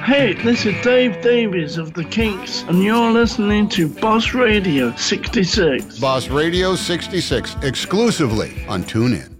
Hey, this is Dave Davies of The Kinks, and you're listening to Boss Radio 66. Boss Radio 66, exclusively on TuneIn.